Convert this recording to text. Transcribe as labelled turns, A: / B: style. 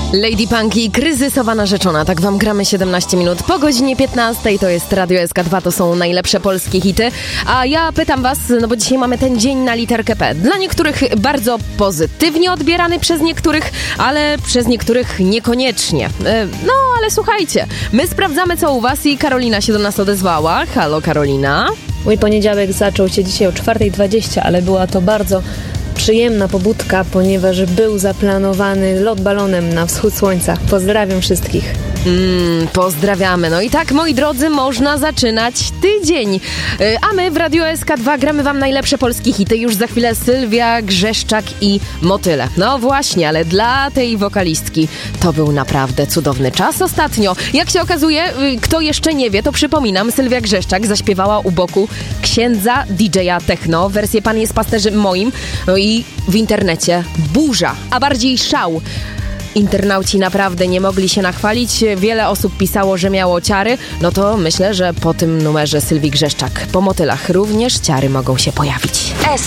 A: Lady Punk i kryzysowa narzeczona. Tak wam gramy 17 minut po godzinie 15. To jest Radio SK2, to są najlepsze polskie hity. A ja pytam was, no bo dzisiaj mamy ten dzień na literkę P. Dla niektórych bardzo pozytywnie odbierany, przez niektórych, ale przez niektórych niekoniecznie. No, ale słuchajcie, my sprawdzamy co u was i Karolina się do nas odezwała. Halo Karolina.
B: Mój poniedziałek zaczął się dzisiaj o 4:20, ale była to bardzo przyjemna pobudka, ponieważ był zaplanowany lot balonem na wschód słońca. Pozdrawiam wszystkich.
A: Pozdrawiamy. No i tak, moi drodzy, można zaczynać tydzień. A my w Radio SK2 gramy wam najlepsze polskie hity. Już za chwilę Sylwia Grzeszczak i Motyle. No właśnie, ale dla tej wokalistki to był naprawdę cudowny czas ostatnio. Jak się okazuje, kto jeszcze nie wie, to przypominam, Sylwia Grzeszczak zaśpiewała u boku księdza DJ-a techno. Wersję Pan jest pasterzem moim. No i w internecie burza, a bardziej szał. Internauci naprawdę nie mogli się nachwalić. Wiele osób pisało, że miało ciary. No to myślę, że po tym numerze Sylwii Grzeszczak po Motylach również ciary mogą się pojawić.